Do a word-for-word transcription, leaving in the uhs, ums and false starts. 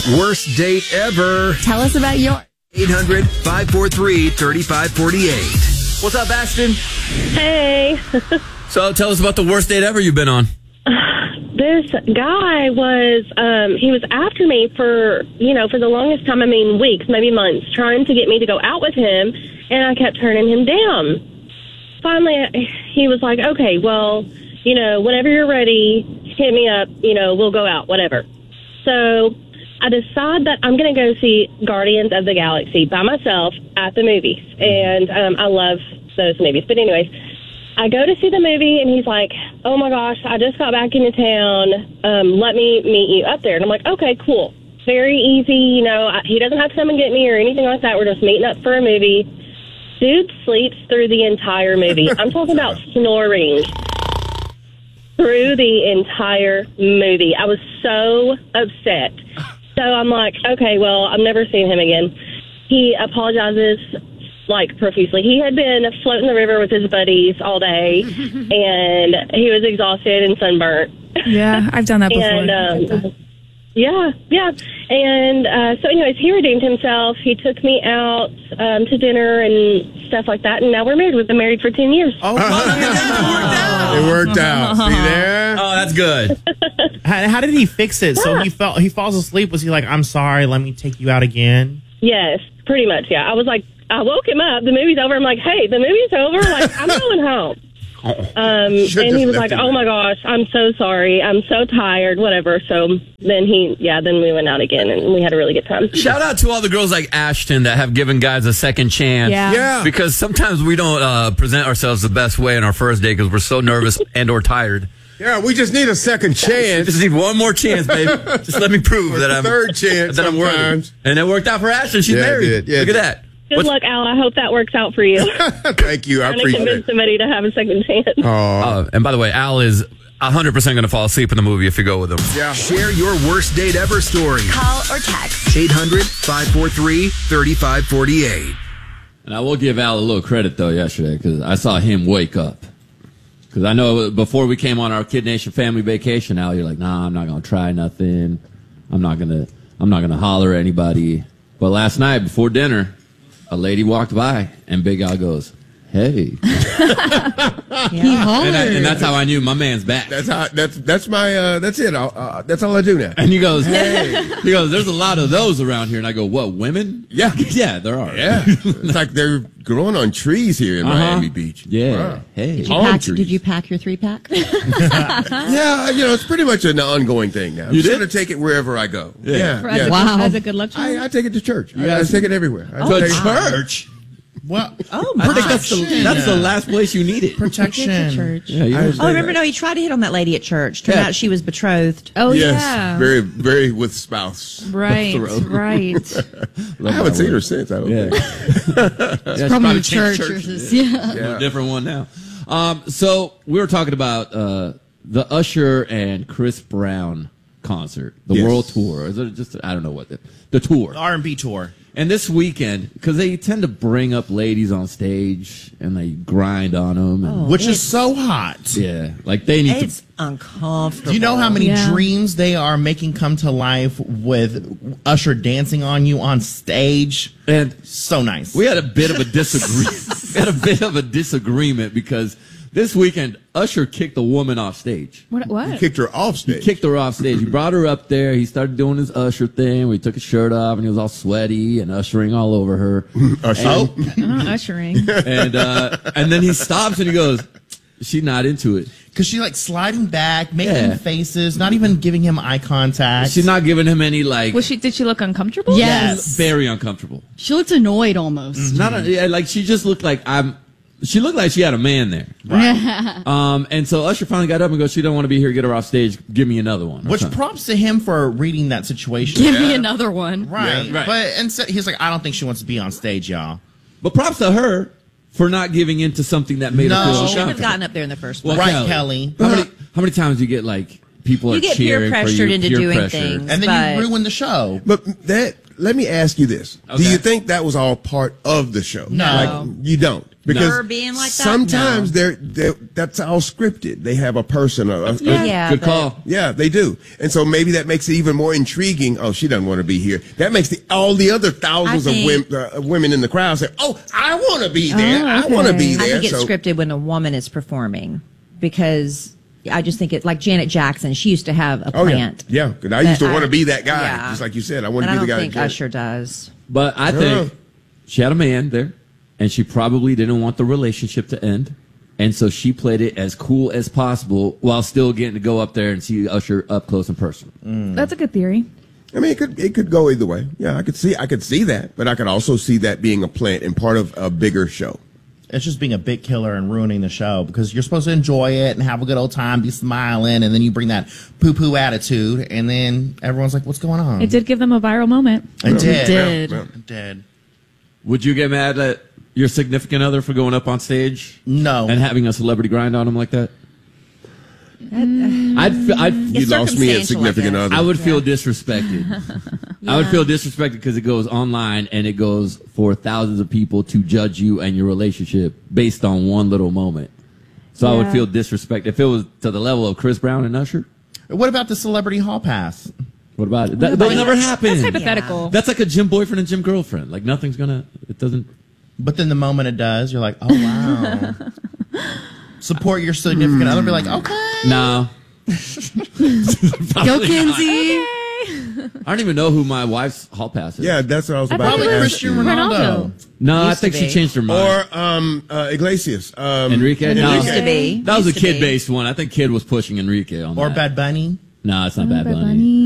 Worst date ever. Tell us about your... eight hundred, five four three, three five four eight. What's up, Ashton? Hey. So tell us about the worst date ever you've been on. This guy was, um, he was after me for, you know, for the longest time, I mean, weeks, maybe months, trying to get me to go out with him, and I kept turning him down. Finally, he was like, okay, well, you know, whenever you're ready, hit me up, you know, we'll go out, whatever. So I decide that I'm going to go see Guardians of the Galaxy by myself at the movies, and um, I love those movies. But anyways, I go to see the movie, and he's like, oh, my gosh, I just got back into town. Um, let me meet you up there. And I'm like, okay, cool. Very easy. You know, I, he doesn't have to come and get me or anything like that. We're just meeting up for a movie. Dude sleeps through the entire movie. I'm talking about snoring through the entire movie. I was so upset. So I'm like, okay, well, I'm never seeing him again. He apologizes like profusely. He had been floating the river with his buddies all day, and he was exhausted and sunburnt. Yeah, I've done that before. And, um, yeah, yeah. And uh, so anyways, he redeemed himself. He took me out um, to dinner and stuff like that, and now we're married. We've been married for ten years. Oh, uh-huh. It worked out. See there? Oh, that's good. How, how did he fix it? So he fell, he falls asleep. Was he like, I'm sorry, let me take you out again? Yes, pretty much, yeah. I was like, I woke him up. The movie's over. I'm like, hey, the movie's over. Like, I'm going home. Um, and he was like, oh, my gosh, I'm so sorry. I'm so tired, whatever. So then he, yeah, then we went out again, and we had a really good time. Shout out to all the girls like Ashton that have given guys a second chance. Yeah. Yeah. Because sometimes we don't uh, present ourselves the best way on our first date because we're so nervous and or tired. Yeah, we just need a second I chance. just need one more chance, baby. Just let me prove that I'm third chance that I'm worthy. sometimes. And it worked out for Ashton. She's Yeah, it married. did. Yeah, Look it at did. that. Good What's- luck, Al. I hope that works out for you. Thank you. I Trying to appreciate convince it. somebody to have a second chance. Oh, Uh, and by the way, Al is one hundred percent going to fall asleep in the movie if you go with him. yeah. Share your worst date ever story. Call or text. eight hundred, five four three, three five four eight. And I will give Al a little credit, though, yesterday, because I saw him wake up. Because I know before we came on our Kid Nation family vacation, Al, you're like, nah, I'm not going to try nothing. I'm not going to I'm not gonna holler at anybody. But last night, before dinner, a lady walked by, and Big Al goes, hey. He hollered. And, I, and that's how I knew my man's back. That's how. That's that's my. Uh, that's it. I'll, uh, that's all I do now. And he goes, hey. He goes, there's a lot of those around here. And I go, what, women? Yeah. Yeah, there are. Yeah, it's like they're growing on trees here in Uh-huh. Miami Beach. Yeah. Wow. Hey. Did you, Palm pack, trees. did you pack your three pack? Yeah, you know, it's pretty much an ongoing thing now. I'm You just did? going to take it wherever I go. Yeah, For- yeah. as, a, Wow. as a good luck charm? I, I take it to church. I, I guys- take it everywhere. I To take it- church? Well, Oh, I think that's the, Protection. that's the last place you need it. protection. Get to church. Yeah, you I know. was Oh, remember, thinking- no, he tried to hit on that lady at church. Turned Yeah. out she was betrothed. Oh, Yes, yeah. very, very with spouse. Right, right. I haven't seen her since. I don't Yeah. think. Yeah, Probably the changed church. churches. Yeah. Yeah. A different one now. Um, so we were talking about uh, the Usher and Chris Brown concert, the Yes. world tour. Is it just I don't know what the, the tour. R and B tour. And this weekend, because they tend to bring up ladies on stage and they grind on them. And, Which is it's- so hot. Yeah, like they need It's to. uncomfortable. Do you know how many Yeah. dreams they are making come to life with Usher dancing on you on stage? And So nice. we had a bit of a disagreement. we had a bit of a disagreement because this weekend Usher kicked a woman off stage. What? What? Kicked her off He stage. kicked her off stage. He brought her up there. He started doing his Usher thing. We took his shirt off, and he was all sweaty and ushering all over her. Usher. And, Uh, ushering. and, uh, and then he stops and he goes, "She's not into it. Because she like sliding back, making Yeah. faces, not even giving him eye contact. She's not giving him any like." Was she? Did she look uncomfortable? Yes. Very uncomfortable. She looked annoyed almost. Not a, yeah, like she just looked like I'm. She looked like she had a man there. Um, and so Usher finally got up and goes, "She don't want to be here. Get her off stage. Give me another one." or Which something. props to him for reading that situation. Give me another one. Right. Yeah, right. But instead, he's like, I don't think she wants to be on stage, y'all. But props to her for not giving in to something that made No. her feel She shouldn't have uncomfortable. gotten up there in the first Well, place. Right, Kelly. How many how many times do you get like people You are get peer cheering for pressured you, into peer doing pressure. things. And then But- you ruin the show. But that let me ask you this: Okay. do you think that was all part of the show? No. like, you don't. Because Her being like that? sometimes No. they're, they're that's all scripted. They have a person. A, a, Yeah. a- Yeah, Good but- call. yeah, they do, and so maybe that makes it even more intriguing. Oh, she doesn't want to be here. That makes the, all the other thousands I of think- women, uh, women in the crowd say, "Oh, I want to be there. Oh, I want to okay. be I there." think it's so, scripted when a woman is performing because I just think it like Janet Jackson. She used to have a oh yeah, plant. yeah. 'Cause I used to But want to I- be that guy, yeah. just like you said. I want And to I be the don't guy. think that- Usher does. But I think she had a man there, and she probably didn't want the relationship to end. And so she played it as cool as possible while still getting to go up there and see Usher up close and personal. That's a good theory. I mean, it could it could go either way. Yeah, I could see I could see that, but I could also see that being a plant and part of a bigger show. It's just being a bit killer and ruining the show because you're supposed to enjoy it and have a good old time, be smiling, and then you bring that poo-poo attitude, and then everyone's like, "What's going on?" It did give them a viral moment. It did. did. Yeah, yeah. It did. Would you get mad at your significant other for going up on stage No. and having a celebrity grind on him like that? I'd, f- I'd, You It's lost me at circumstantial, significant I guess. other. I would feel disrespected. I would feel disrespected because it goes online and it goes for thousands of people to judge you and your relationship based on one little moment. So I would Yeah. feel disrespected if it was to the level of Chris Brown and Usher. What about the celebrity hall pass? What about it? That, that never happened. That's hypothetical. That's like a gym boyfriend and gym girlfriend. Like nothing's gonna. It doesn't. But then the moment it does, you're like, "Oh wow." Support your significant other. Be like, "Okay." No. Go, Kinsey. I don't even know who my wife's hall pass is. Yeah, that's what I was I about thought to it was ask Christian you. Ronaldo. No, I Used to think she be. changed her mind. Or um, uh, Iglesias. Um, Enrique? No. Used to be. That was a Used to be. kid-based one. I think Kid was pushing Enrique on Or that. Bad Bunny. No, it's not Oh, Bad Bad Bunny. Bunny.